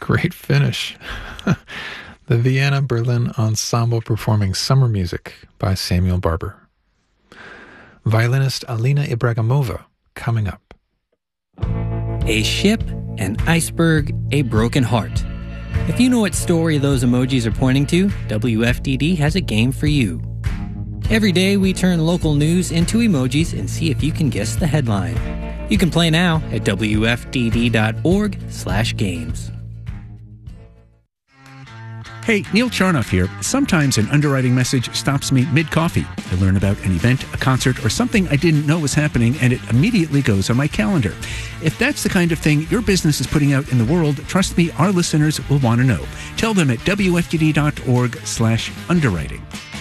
Great finish. The Vienna Berlin Ensemble performing Summer Music by Samuel Barber. Violinist Alina Ibragimova coming up. A ship, an iceberg, a broken heart. If you know what story those emojis are pointing to, WFDD has a game for you. Every day we turn local news into emojis and see if you can guess the headline. You can play now at wfdd.org/games. Hey, Neil Charnoff here. Sometimes an underwriting message stops me mid-coffee. I learn about an event, a concert, or something I didn't know was happening, and it immediately goes on my calendar. If that's the kind of thing your business is putting out in the world, trust me, our listeners will want to know. Tell them at wfdd.org/underwriting.